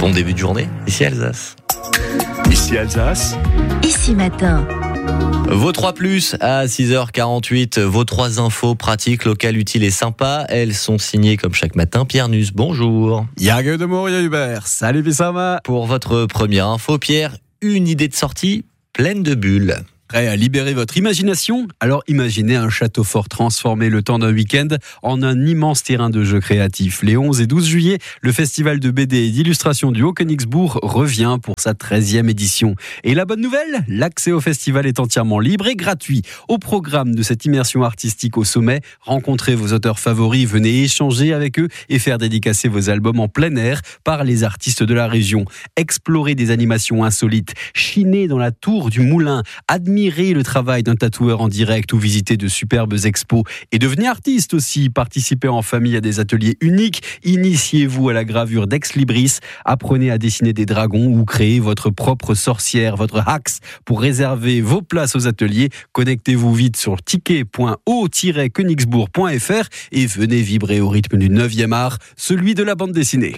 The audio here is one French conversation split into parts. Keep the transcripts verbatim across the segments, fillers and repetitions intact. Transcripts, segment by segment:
Bon début de journée, ici Alsace. Ici Alsace. Ici matin. Vos trois plus à six heures quarante-huit, vos trois infos pratiques, locales, utiles et sympas. Elles sont signées comme chaque matin. Pierre Nuss, bonjour. Yage de Moria Hubert, salut Bissama. Pour votre première info, Pierre, une idée de sortie pleine de bulles. Prêt à libérer votre imagination ? Alors imaginez un château fort transformé le temps d'un week-end en un immense terrain de jeu créatif. Les onze et douze juillet, le festival de B D et d'illustration du Haut-Königsbourg revient pour sa treizième édition. Et la bonne nouvelle, l'accès au festival est entièrement libre et gratuit. Au programme de cette immersion artistique au sommet, rencontrez vos auteurs favoris, venez échanger avec eux et faire dédicacer vos albums en plein air par les artistes de la région. Explorez des animations insolites, chinez dans la tour du moulin, admirez le travail d'un tatoueur en direct ou visiter de superbes expos et devenez artiste aussi. Participez en famille à des ateliers uniques, initiez-vous à la gravure d'ex-libris, apprenez à dessiner des dragons ou créez votre propre sorcière, votre hacks. Pour réserver vos places aux ateliers, connectez-vous vite sur ticket point haut tiret königsbourg point f r et venez vibrer au rythme du neuvième art, celui de la bande dessinée.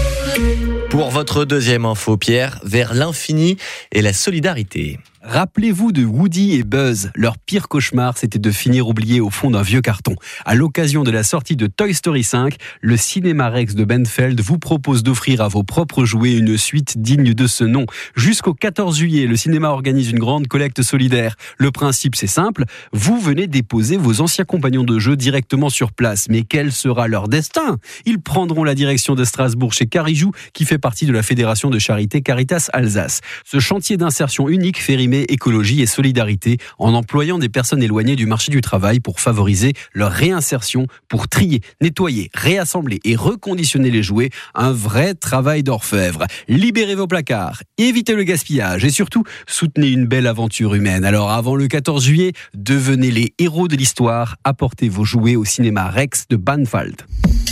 Pour votre deuxième info, Pierre, vers l'infini et la solidarité. Rappelez-vous de Woody et Buzz. Leur pire cauchemar, c'était de finir oublié au fond d'un vieux carton. À l'occasion de la sortie de Toy Story cinq, le Cinéma Rex de Benfeld vous propose d'offrir à vos propres jouets une suite digne de ce nom. Jusqu'au quatorze juillet, le cinéma organise une grande collecte solidaire. Le principe, c'est simple. Vous venez déposer vos anciens compagnons de jeu directement sur place. Mais quel sera leur destin ? Ils prendront la direction de Strasbourg chez Carijou, qui fait partie de la fédération de charité Caritas Alsace. Ce chantier d'insertion unique fait rimer écologie et solidarité en employant des personnes éloignées du marché du travail pour favoriser leur réinsertion, pour trier, nettoyer, réassembler et reconditionner les jouets. Un vrai travail d'orfèvre. Libérez vos placards, évitez le gaspillage et surtout soutenez une belle aventure humaine. Alors avant le quatorze juillet, devenez les héros de l'histoire. Apportez vos jouets au cinéma Rex de Benfeld.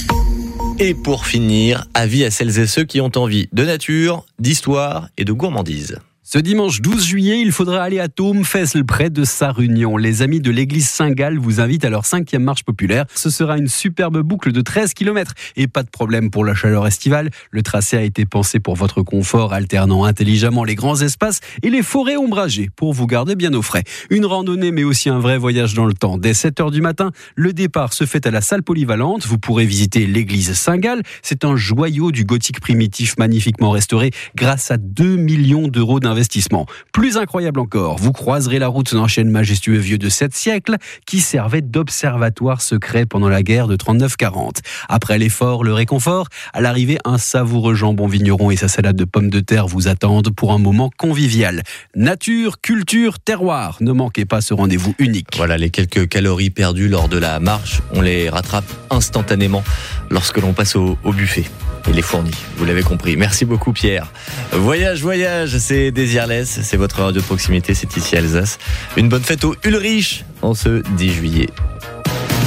Et pour finir, avis à celles et ceux qui ont envie de nature, d'histoire et de gourmandise. Ce dimanche douze juillet, il faudra aller à Thôme-Fessel, près de Sarre-Union. Les amis de l'église Saint-Gall vous invitent à leur cinquième marche populaire. Ce sera une superbe boucle de treize kilomètres. Et pas de problème pour la chaleur estivale. Le tracé a été pensé pour votre confort, alternant intelligemment les grands espaces et les forêts ombragées pour vous garder bien au frais. Une randonnée, mais aussi un vrai voyage dans le temps. Dès sept heures du matin, le départ se fait à la salle polyvalente. Vous pourrez visiter l'église Saint-Gall. C'est un joyau du gothique primitif magnifiquement restauré grâce à deux millions d'euros d'investissement. Plus incroyable encore, vous croiserez la route d'un chêne majestueux vieux de sept siècles qui servait d'observatoire secret pendant la guerre de trente-neuf quarante. Après l'effort, le réconfort, à l'arrivée, un savoureux jambon vigneron et sa salade de pommes de terre vous attendent pour un moment convivial. Nature, culture, terroir, ne manquez pas ce rendez-vous unique. Voilà, les quelques calories perdues lors de la marche, on les rattrape instantanément lorsque l'on passe au, au buffet. Il est fourni, vous l'avez compris. Merci beaucoup Pierre. Voyage, voyage, c'est Désirless, c'est votre radio de proximité, c'est ici Alsace. Une bonne fête au Ulrich en ce dix juillet.